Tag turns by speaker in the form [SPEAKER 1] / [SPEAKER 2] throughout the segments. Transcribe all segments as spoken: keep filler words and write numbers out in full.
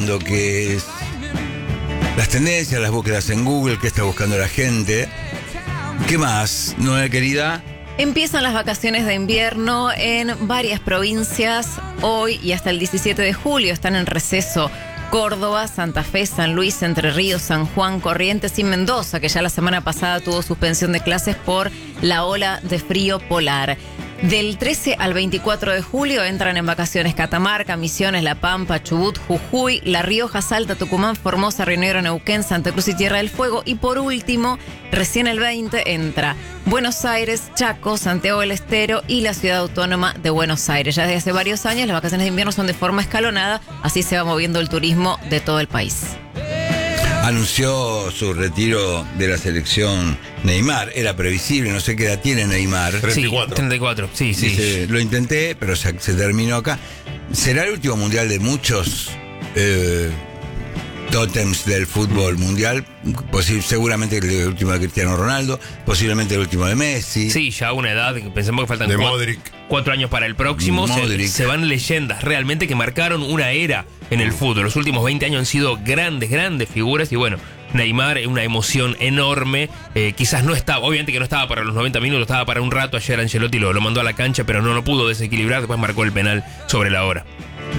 [SPEAKER 1] viendo qué es las tendencias, las búsquedas en Google, qué está buscando la gente. ¿Qué más, Noé, querida?
[SPEAKER 2] Empiezan las vacaciones de invierno en varias provincias. Hoy y hasta el diecisiete de julio están en receso Córdoba, Santa Fe, San Luis, Entre Ríos, San Juan, Corrientes y Mendoza, que ya la semana pasada tuvo suspensión de clases por la ola de frío polar. Del trece al veinticuatro de julio entran en vacaciones Catamarca, Misiones, La Pampa, Chubut, Jujuy, La Rioja, Salta, Tucumán, Formosa, Río Negro, Neuquén, Santa Cruz y Tierra del Fuego. Y por último, recién el veinte entra Buenos Aires, Chaco, Santiago del Estero y la Ciudad Autónoma de Buenos Aires. Ya desde hace varios años las vacaciones de invierno son de forma escalonada, así se va moviendo el turismo de todo el país.
[SPEAKER 1] Anunció su retiro de la selección Neymar. Era previsible, no sé qué edad tiene Neymar.
[SPEAKER 3] treinta y cuatro.
[SPEAKER 4] Sí, treinta y cuatro, sí, sí.
[SPEAKER 1] Dice, lo intenté, pero se, se terminó acá. ¿Será el último mundial de muchos eh, tótems del fútbol mundial? Posi- seguramente el último de Cristiano Ronaldo, posiblemente el último de Messi.
[SPEAKER 4] Sí, ya a una edad, pensemos que faltan
[SPEAKER 3] De
[SPEAKER 4] cuatro,
[SPEAKER 3] Modric.
[SPEAKER 4] cuatro años para el próximo.
[SPEAKER 1] Modric.
[SPEAKER 4] Se, se van leyendas realmente que marcaron una era en el fútbol. Los últimos veinte años han sido grandes, grandes figuras. Y bueno, Neymar, una emoción enorme. Eh, quizás no estaba, obviamente que no estaba para los noventa minutos, estaba para un rato. Ayer Ancelotti lo, lo mandó a la cancha, pero no lo pudo desequilibrar. Después marcó el penal sobre la hora.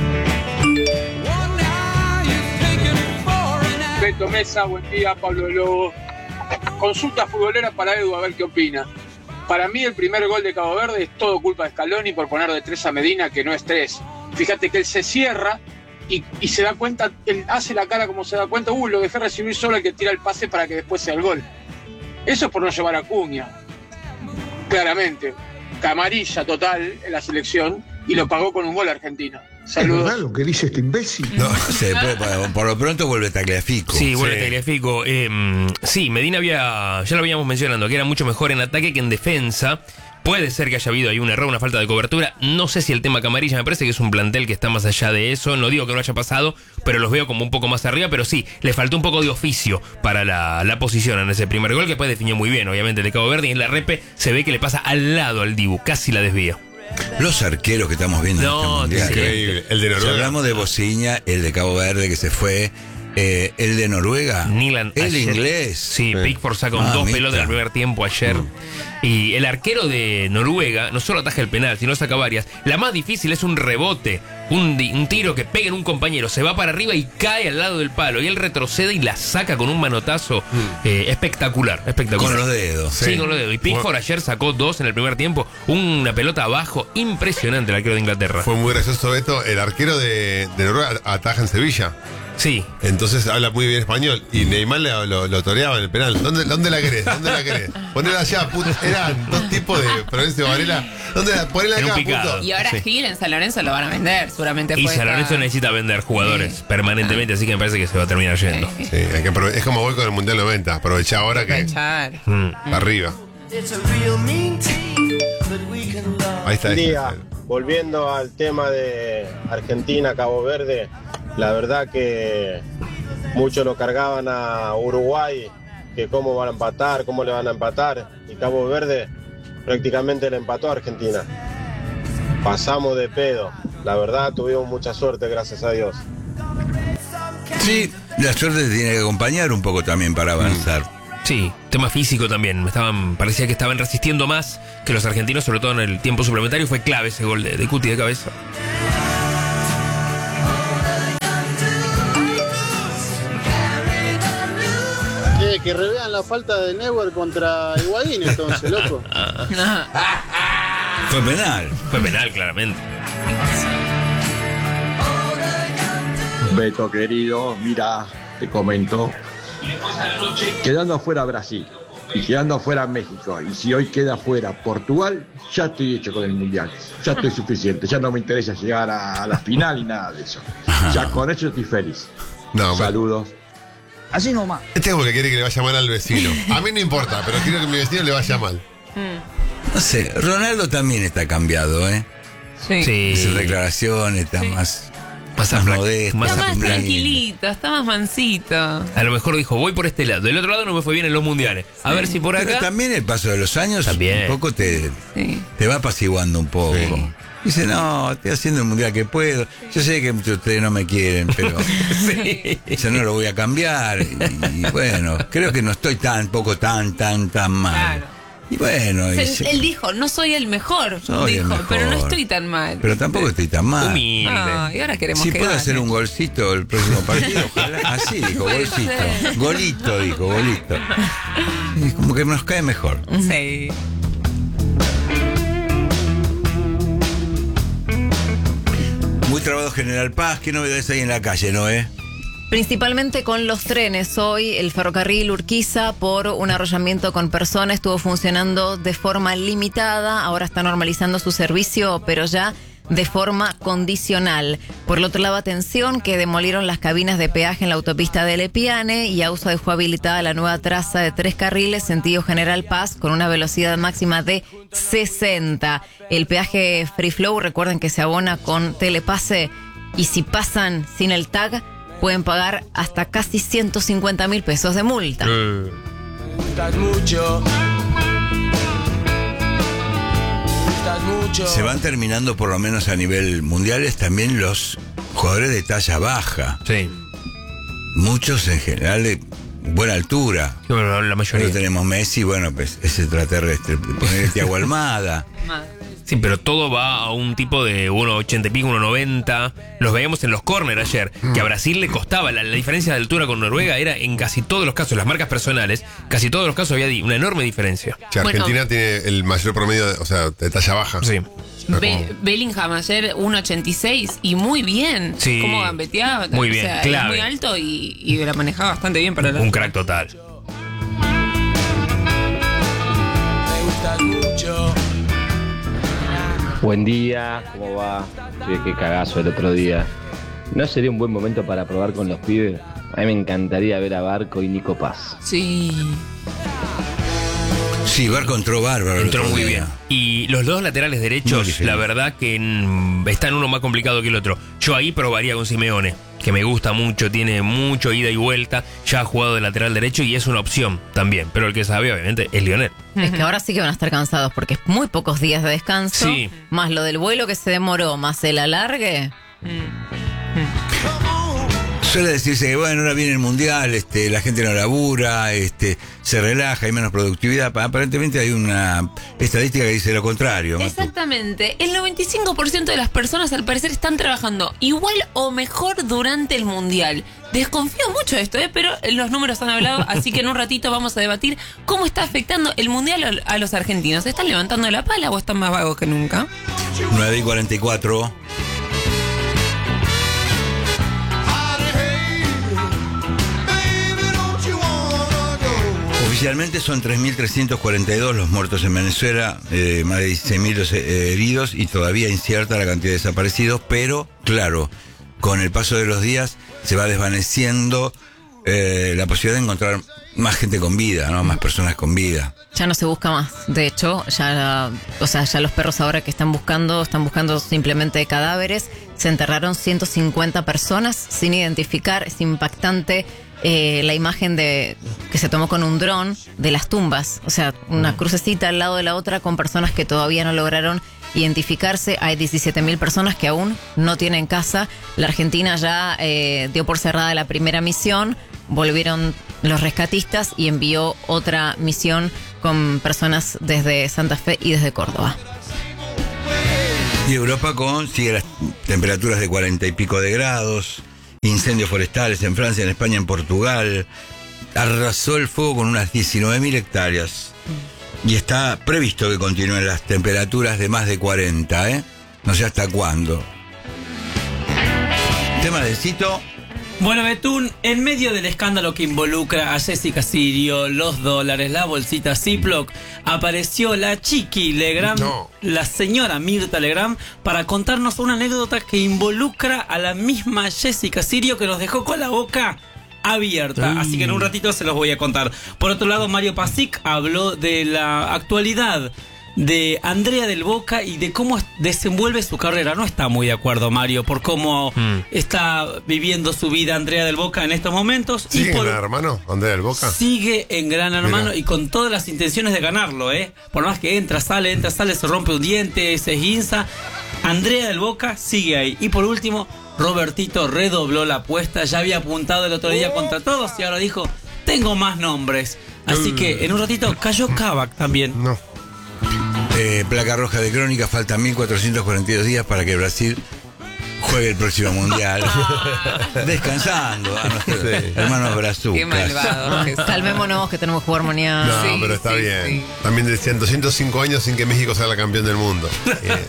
[SPEAKER 5] Beto Mesa, buen día, Pablo Lobo. Consulta futbolera para Edu, a ver qué opina. Para mí el primer gol de Cabo Verde es todo culpa de Scaloni por poner de tres a Medina, que no es tres. Fíjate que él se cierra y, y se da cuenta, él hace la cara como se da cuenta, uh, lo dejé recibir solo el que tira el pase para que después sea el gol. Eso es por no llevar a Acuña. Claramente. Camarilla total en la selección y lo pagó con un gol Argentina. Saludos.
[SPEAKER 6] ¿Es verdad lo que dice este imbécil?
[SPEAKER 1] No, no sé, por, por- por lo pronto vuelve Tagliafico.
[SPEAKER 4] Sí, bueno,
[SPEAKER 3] Sí.
[SPEAKER 4] Tagliafico. Eh, sí, Medina había, ya lo habíamos mencionado, que era mucho mejor en ataque que en defensa. Puede ser que haya habido ahí un error, una falta de cobertura. No sé si el tema Camarilla, me parece que es un plantel que está más allá de eso. No digo que no haya pasado, pero los veo como un poco más arriba. Pero sí, le faltó un poco de oficio para la, la posición en ese primer gol, que después definió muy bien, obviamente, el de Cabo Verde. Y en la repe se ve que le pasa al lado al Dibu, casi la desvía.
[SPEAKER 1] Los arqueros que estamos viendo
[SPEAKER 4] No,
[SPEAKER 1] en este mundial.
[SPEAKER 3] Increíble. El de
[SPEAKER 1] Si
[SPEAKER 3] Noruega.
[SPEAKER 1] hablamos de Bociña, el de Cabo Verde que se fue, eh, el de Noruega,
[SPEAKER 4] Nilan
[SPEAKER 1] el
[SPEAKER 4] ayer-
[SPEAKER 1] inglés.
[SPEAKER 4] Sí,
[SPEAKER 3] Sí.
[SPEAKER 4] Pickford sacó
[SPEAKER 1] Ah,
[SPEAKER 4] dos
[SPEAKER 1] mira.
[SPEAKER 4] pelotas en el primer tiempo ayer. Y el arquero de Noruega no solo ataja el penal, sino saca varias. La más difícil es un rebote, un, di- un tiro que pega en un compañero, se va para arriba y cae al lado del palo. Y él retrocede y la saca con un manotazo eh, espectacular, espectacular.
[SPEAKER 1] Con los dedos.
[SPEAKER 4] Sí,
[SPEAKER 3] Sí.
[SPEAKER 4] con los dedos. Y Pickford
[SPEAKER 3] Bueno.
[SPEAKER 4] ayer sacó dos en el primer tiempo. Una pelota abajo, impresionante el arquero de Inglaterra.
[SPEAKER 3] Fue muy gracioso esto. El arquero de, de Noruega ataja en Sevilla.
[SPEAKER 4] Sí.
[SPEAKER 3] Entonces habla muy bien español. Y Neymar lo, lo, lo toreaba en el penal. ¿Dónde, dónde la querés? ¿Dónde la querés? Ponela allá, puto. Eran dos tipos de Florencio Varela. ¿Dónde la? Ponela
[SPEAKER 4] En un
[SPEAKER 3] acá,
[SPEAKER 4] picado.
[SPEAKER 3] puto.
[SPEAKER 7] Y ahora
[SPEAKER 4] Sí.
[SPEAKER 7] Gil en San Lorenzo lo van a vender, seguramente
[SPEAKER 4] Y
[SPEAKER 7] fue
[SPEAKER 4] San
[SPEAKER 7] esta-
[SPEAKER 4] Lorenzo necesita vender jugadores
[SPEAKER 7] Sí.
[SPEAKER 4] permanentemente, así que me parece que se va a terminar yendo.
[SPEAKER 7] Sí.
[SPEAKER 3] Sí, hay que aprove- es como voy con el Mundial noventa. Aprovechá ahora que
[SPEAKER 7] Aprovechar.
[SPEAKER 4] Mm.
[SPEAKER 3] para arriba. Ahí está.
[SPEAKER 8] Buen
[SPEAKER 3] ese.
[SPEAKER 8] día. Volviendo al tema de Argentina, Cabo Verde, la verdad que muchos lo cargaban a Uruguay, que cómo van a empatar, cómo le van a empatar, y Cabo Verde prácticamente le empató a Argentina. Pasamos de pedo, la verdad tuvimos mucha suerte, gracias a Dios.
[SPEAKER 1] Sí, la suerte te tiene que acompañar un poco también para avanzar.
[SPEAKER 4] Sí, tema físico también. Estaban, parecía que estaban resistiendo más que los argentinos, sobre todo en el tiempo suplementario. Fue clave ese gol de, de Cuti de cabeza.
[SPEAKER 9] Eh, que revean la falta de Neuer contra Higuaín entonces, loco.
[SPEAKER 1] Fue penal.
[SPEAKER 4] Fue penal, claramente.
[SPEAKER 6] Beto querido, mira, te comento. Quedando afuera Brasil y quedando afuera México, y si hoy queda afuera Portugal, ya estoy hecho con el mundial. Ya estoy suficiente, ya no me interesa llegar a la final y nada de eso. Ya con eso estoy feliz.
[SPEAKER 3] No,
[SPEAKER 6] Saludos.
[SPEAKER 10] Así nomás.
[SPEAKER 3] Este es porque quiere que le vaya mal al vecino. A mí no importa, pero quiero que a mi vecino le vaya mal.
[SPEAKER 1] No sé, Ronaldo también está cambiado, ¿eh?
[SPEAKER 7] Sí.
[SPEAKER 4] Sí.
[SPEAKER 1] Sus declaraciones está más,
[SPEAKER 4] Más
[SPEAKER 1] más
[SPEAKER 4] afla-
[SPEAKER 1] modesto,
[SPEAKER 4] más
[SPEAKER 7] Está más
[SPEAKER 1] blanco.
[SPEAKER 7] tranquilito, está más mansito.
[SPEAKER 4] A lo mejor dijo, voy por este lado. Del otro lado no me fue bien en los mundiales. A ver si por
[SPEAKER 1] Pero
[SPEAKER 4] acá...
[SPEAKER 1] también el paso de los años
[SPEAKER 4] También.
[SPEAKER 1] un poco te,
[SPEAKER 7] Sí.
[SPEAKER 1] te va apaciguando un poco.
[SPEAKER 3] Sí.
[SPEAKER 1] Dice, no, estoy haciendo el mundial que puedo. Yo sé que muchos de ustedes no me quieren, pero
[SPEAKER 4] Sí.
[SPEAKER 1] eso no lo voy a cambiar. Y, y bueno, creo que no estoy tampoco tan, tan, tan mal.
[SPEAKER 7] Claro.
[SPEAKER 1] Y bueno, y
[SPEAKER 7] Él,
[SPEAKER 1] se-
[SPEAKER 7] él dijo, no soy el mejor,
[SPEAKER 1] Soy el
[SPEAKER 7] dijo,
[SPEAKER 1] mejor.
[SPEAKER 7] pero no estoy tan mal.
[SPEAKER 1] pero tampoco estoy tan mal.
[SPEAKER 4] Humilde.
[SPEAKER 7] Ah, y ahora queremos
[SPEAKER 1] Si
[SPEAKER 7] que
[SPEAKER 1] puedo
[SPEAKER 7] gane.
[SPEAKER 1] hacer un golcito el próximo partido, ojalá. Así dijo,
[SPEAKER 7] Puede
[SPEAKER 1] golcito.
[SPEAKER 7] ser.
[SPEAKER 1] Golito, dijo, golito. Y como que nos cae mejor.
[SPEAKER 7] Sí.
[SPEAKER 1] Muy trabado General Paz. ¿Qué novedades hay en la calle, Noé?
[SPEAKER 2] Principalmente con los trenes. Hoy el ferrocarril Urquiza, por un arrollamiento con personas, estuvo funcionando de forma limitada. Ahora está normalizando su servicio, pero ya de forma condicional. Por el otro lado, atención, que demolieron las cabinas de peaje en la autopista de Lepiane y Auso dejó habilitada la nueva traza de tres carriles sentido General Paz con una velocidad máxima de sesenta. El peaje Free Flow, recuerden que se abona con Telepase y si pasan sin el tag pueden pagar hasta casi ciento cincuenta mil pesos de multa.
[SPEAKER 4] Eh,
[SPEAKER 1] Se van terminando, por lo menos a nivel mundial, también los jugadores de talla baja.
[SPEAKER 4] sí.
[SPEAKER 1] Muchos en general de buena altura.
[SPEAKER 4] Sí, bueno, la mayoría.
[SPEAKER 1] Nosotros tenemos Messi, bueno, pues es extraterrestre. Poner Thiago Almada.
[SPEAKER 4] Sí, pero todo va a un tipo de uno ochenta y pico, uno noventa. Los veíamos en los corners ayer, que a Brasil le costaba. La, la diferencia de altura con Noruega era en casi todos los casos, las marcas personales, casi todos los casos había di- una enorme diferencia.
[SPEAKER 3] Que
[SPEAKER 7] Bueno.
[SPEAKER 3] Argentina tiene el mayor promedio, de- o sea, de talla baja.
[SPEAKER 4] Sí.
[SPEAKER 3] No,
[SPEAKER 7] Be-
[SPEAKER 3] como-
[SPEAKER 7] Bellingham ayer uno ochenta y seis y muy bien.
[SPEAKER 4] Sí.
[SPEAKER 7] Cómo gambeteaba.
[SPEAKER 4] Muy bien,
[SPEAKER 7] O sea,
[SPEAKER 4] clave.
[SPEAKER 7] es muy alto y, y la manejaba bastante bien para la.
[SPEAKER 4] Un crack total.
[SPEAKER 10] Buen día, ¿cómo va? Sí, qué cagazo el otro día. ¿No sería un buen momento para probar con los pibes? A mí me encantaría ver a Barco y Nico Paz.
[SPEAKER 7] Sí.
[SPEAKER 1] Sí, Barco entró bárbaro. el
[SPEAKER 4] Entró
[SPEAKER 1] otro
[SPEAKER 4] muy
[SPEAKER 1] día.
[SPEAKER 4] bien. Y los dos laterales
[SPEAKER 1] Muy
[SPEAKER 4] derechos,
[SPEAKER 1] difícil.
[SPEAKER 4] la verdad que mm, están uno más complicado que el otro. Yo ahí probaría con Simeone, que me gusta mucho, tiene mucho ida y vuelta, ya ha jugado de lateral derecho y es una opción también. Pero el que sabe, obviamente, es Lionel.
[SPEAKER 2] Es que ahora sí que van a estar cansados porque es muy pocos días de descanso.
[SPEAKER 4] Sí.
[SPEAKER 2] Más lo del vuelo que se demoró, más el alargue.
[SPEAKER 1] Suele decirse que bueno, ahora viene el mundial, este, la gente no labura, este, se relaja, hay menos productividad. Pa- Aparentemente hay una estadística que dice lo contrario. Matu.
[SPEAKER 7] Exactamente. El noventa y cinco por ciento de las personas al parecer están trabajando igual o mejor durante el mundial. Desconfío mucho de esto, ¿eh? Pero los números han hablado, así que en un ratito vamos a debatir cómo está afectando el mundial a- a los argentinos. ¿Están levantando la pala o están más vagos que nunca?
[SPEAKER 1] nueve y cuarenta y cuatro. Oficialmente son tres mil trescientos cuarenta y dos los muertos en Venezuela, eh, más de dieciséis mil los, eh, heridos y todavía incierta la cantidad de desaparecidos, pero claro, con el paso de los días se va desvaneciendo eh, la posibilidad de encontrar más gente con vida, ¿no? Más personas con vida.
[SPEAKER 2] Ya no se busca más. De hecho, ya, o sea, ya los perros ahora que están buscando, están buscando simplemente cadáveres. Se enterraron ciento cincuenta personas sin identificar. Es impactante eh, la imagen de que se tomó con un dron de las tumbas. O sea, una crucecita al lado de la otra con personas que todavía no lograron identificarse. Hay diecisiete mil personas que aún no tienen casa. La Argentina ya eh, dio por cerrada la primera misión. Volvieron los rescatistas y envió otra misión con personas desde Santa Fe y desde Córdoba.
[SPEAKER 1] Y Europa con sigue las temperaturas de cuarenta y pico de grados, incendios forestales en Francia, en España, en Portugal. Arrasó el fuego con unas diecinueve mil hectáreas. Y está previsto que continúen las temperaturas de más de cuarenta, ¿eh? No sé hasta cuándo. Tema de Cito.
[SPEAKER 11] Bueno, Betún, en medio del escándalo que involucra a Jessica Sirio, los dólares, la bolsita Ziploc, apareció la Chiqui Legrand,
[SPEAKER 3] No.
[SPEAKER 11] la señora Mirta Legrand, para contarnos una anécdota que involucra a la misma Jessica Sirio, que nos dejó con la boca abierta. Así que en un ratito se los voy a contar. Por otro lado, Mario Pasic habló de la actualidad de Andrea del Boca y de cómo desenvuelve su carrera. No está muy de acuerdo, Mario, por cómo
[SPEAKER 4] Mm.
[SPEAKER 11] está viviendo su vida Andrea del Boca en estos momentos.
[SPEAKER 3] ¿Sigue
[SPEAKER 11] y por,
[SPEAKER 3] en el hermano? Andrea del Boca.
[SPEAKER 11] sigue en Gran Hermano.
[SPEAKER 3] Mira.
[SPEAKER 11] Y con todas las intenciones de ganarlo, ¿eh? Por más que entra, sale, entra, sale, se rompe un diente, se esguinza. Andrea del Boca sigue ahí. Y por último, Robertito redobló la apuesta. Ya había apuntado el otro día contra todos y ahora dijo, tengo más nombres. Así que en un ratito cayó Kavak también.
[SPEAKER 3] No.
[SPEAKER 1] Eh, placa roja de Crónica, faltan mil cuatrocientos cuarenta y dos días para que Brasil juegue el próximo mundial. Descansando a nuestros
[SPEAKER 3] Sí.
[SPEAKER 1] hermanos brazucas.
[SPEAKER 2] Qué malvado. Calmémonos, que tenemos que jugar mañana.
[SPEAKER 3] No,
[SPEAKER 2] Sí,
[SPEAKER 3] pero está
[SPEAKER 2] sí,
[SPEAKER 3] bien.
[SPEAKER 2] sí.
[SPEAKER 3] También decían doscientos cinco años sin que México sea la campeón del mundo. Eh,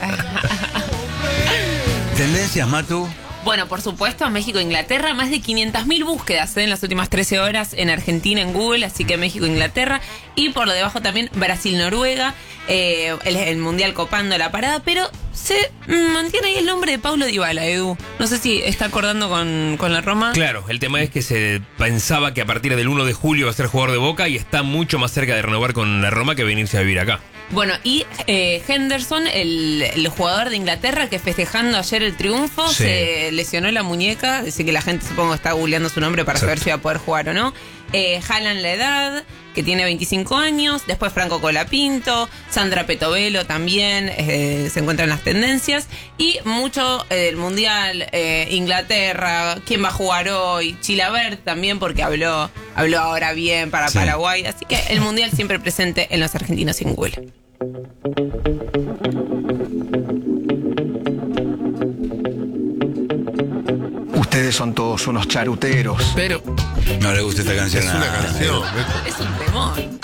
[SPEAKER 1] ¿Tendencias, Matu?
[SPEAKER 7] Bueno, por supuesto, México-Inglaterra, más de quinientas mil búsquedas ¿eh? en las últimas trece horas en Argentina, en Google, así que México-Inglaterra. Y por lo debajo también Brasil-Noruega, eh, el, el Mundial copando la parada, pero se mm, mantiene ahí el nombre de Paulo Dybala, Edu. No sé si está acordando con, con la Roma.
[SPEAKER 4] Claro, el tema es que se pensaba que a partir del uno de julio va a ser jugador de Boca y está mucho más cerca de renovar con la Roma que venirse a vivir acá.
[SPEAKER 7] Bueno, y eh, Henderson, el, el jugador de Inglaterra que festejando ayer el triunfo,
[SPEAKER 4] Sí.
[SPEAKER 7] se lesionó la muñeca, así que la gente supongo está googleando su nombre para
[SPEAKER 4] Exacto.
[SPEAKER 7] saber si va a poder jugar o no. Eh, Haaland la edad, que tiene veinticinco años, después Franco Colapinto, Sandra Petovelo también eh, se encuentran en las tendencias, y mucho eh, del Mundial, eh, Inglaterra, quién va a jugar hoy, Chilabert también porque habló, habló ahora bien para
[SPEAKER 1] Sí.
[SPEAKER 7] Paraguay, así que el Mundial siempre presente en los argentinos sin Google.
[SPEAKER 12] Ustedes son todos unos charuteros.
[SPEAKER 4] Pero
[SPEAKER 1] No le gusta esta canción.
[SPEAKER 3] es
[SPEAKER 1] a-
[SPEAKER 3] una canción. Beto.
[SPEAKER 7] Es un temón.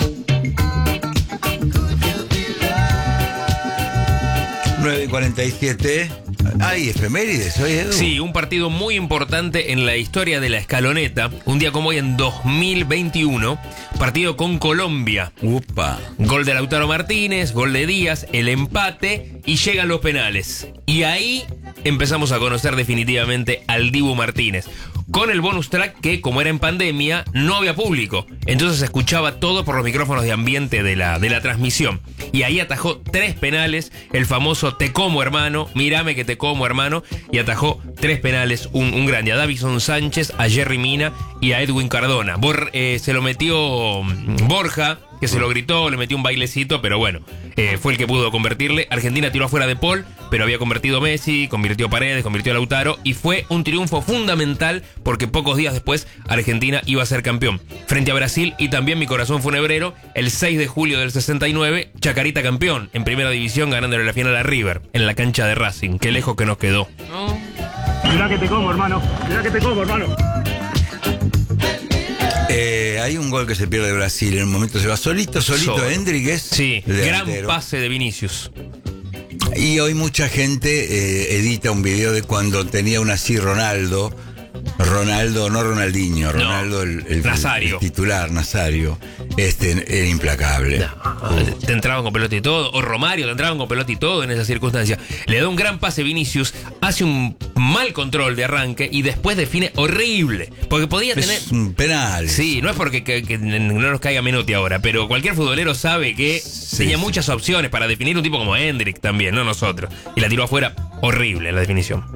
[SPEAKER 1] nueve y cuarenta y siete. Ay, efemérides, hoy, Edu.
[SPEAKER 4] sí, un partido muy importante en la historia de la escaloneta. Un día como hoy en dos mil veintiuno, partido con Colombia.
[SPEAKER 1] Upa.
[SPEAKER 4] Gol de Lautaro Martínez, gol de Díaz, el empate y llegan los penales. Y ahí empezamos a conocer definitivamente al Dibu Martínez. Con el bonus track que, como era en pandemia, no había público. Entonces se escuchaba todo por los micrófonos de ambiente de la, de la transmisión. Y ahí atajó tres penales, el famoso te como hermano, mírame que te como hermano. Y atajó tres penales, un, un grande, a Davison Sánchez, a Jerry Mina y a Edwin Cardona. Bor, eh, se lo metió mm, Borja, que se lo gritó, le metió un bailecito, pero bueno, eh, fue el que pudo convertirle. Argentina tiró afuera de Paul, pero había convertido Messi, convirtió Paredes, convirtió a Lautaro, y fue un triunfo fundamental porque pocos días después Argentina iba a ser campeón. Frente a Brasil, y también mi corazón funebrero, el seis de julio del sesenta y nueve, Chacarita campeón en primera división, ganándole la final a River, en la cancha de Racing. Qué lejos que nos quedó.
[SPEAKER 13] Mirá que te como, hermano. Mirá que te como, hermano.
[SPEAKER 1] Eh, hay un gol que se pierde de Brasil. En un momento se va solito, solito.
[SPEAKER 4] Solo.
[SPEAKER 1] Hendrik es
[SPEAKER 4] Sí,
[SPEAKER 1] el
[SPEAKER 4] gran
[SPEAKER 1] delantero.
[SPEAKER 4] pase de Vinicius.
[SPEAKER 1] Y hoy mucha gente eh, edita un video de cuando tenía un así Ronaldo. Ronaldo, no Ronaldinho, Ronaldo el, el-
[SPEAKER 4] Nazario.
[SPEAKER 1] el titular, Nazario. Este era implacable.
[SPEAKER 4] Te entraban con pelota y todo. O Romario, te entraban con pelota y todo en esa circunstancia. Le da un gran pase Vinicius, hace un mal control de arranque y después define horrible. Porque podía tener.
[SPEAKER 1] Es un penal.
[SPEAKER 4] Sí, no es porque que- que no nos caiga Menotti ahora, pero cualquier futbolero sabe que tenía
[SPEAKER 1] sí.
[SPEAKER 4] muchas opciones para definir un tipo como Hendrik también, no nosotros. Y la tiró afuera, horrible la definición.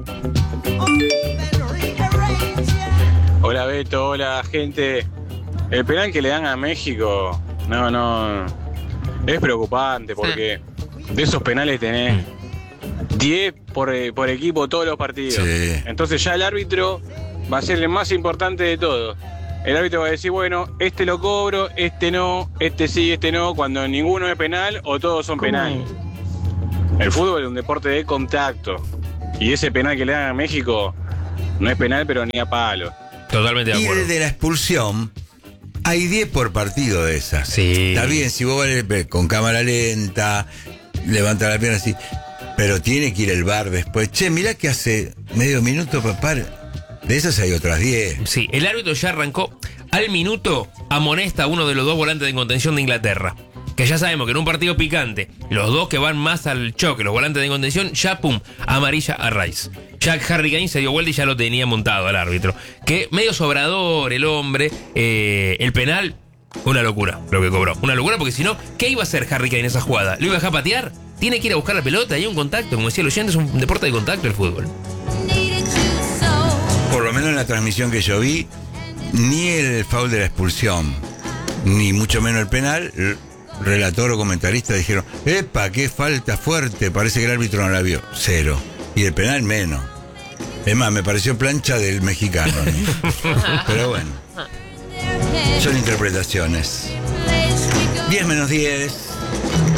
[SPEAKER 14] Hola Beto, hola gente. El penal que le dan a México, no, no, es preocupante porque de esos penales tenés diez por, eh, por equipo todos los partidos.
[SPEAKER 1] Sí.
[SPEAKER 14] Entonces ya el árbitro va a ser el más importante de todo. El árbitro va a decir, bueno, este lo cobro, este no, este sí, este no, cuando ninguno es penal o todos son penal. El fútbol es un deporte de contacto y ese penal que le dan a México no es penal pero ni a palo.
[SPEAKER 4] Totalmente de
[SPEAKER 1] Y
[SPEAKER 4] acuerdo.
[SPEAKER 1] el de la expulsión, hay diez por partido de esas.
[SPEAKER 4] Sí.
[SPEAKER 1] Está bien, si vos vale con cámara lenta, levanta la pierna así, pero tiene que ir el V A R después. Che, mirá que hace medio minuto, papá. De esas hay otras diez.
[SPEAKER 4] Sí, el árbitro ya arrancó al minuto, amonesta a uno de los dos volantes de contención de Inglaterra. Que ya sabemos que en un partido picante, los dos que van más al choque, los volantes de contención, ya pum, amarilla a Rice. Jack Harry Kane se dio vuelta y ya lo tenía montado al árbitro. Que medio sobrador el hombre, eh, el penal, una locura lo que cobró. Una locura porque si no, ¿qué iba a hacer Harry Kane en esa jugada? ¿Lo iba a dejar patear? Tiene que ir a buscar la pelota, hay un contacto, como decía el oyente, es un deporte de contacto el fútbol.
[SPEAKER 1] Por lo menos en la transmisión que yo vi, ni el foul de la expulsión, ni mucho menos el penal, l- relator o comentarista dijeron, epa, qué falta fuerte, parece que el árbitro no la vio. Cero. Y el penal menos. Es más, me pareció plancha del mexicano. ¿no? Pero bueno. Son interpretaciones. diez menos diez.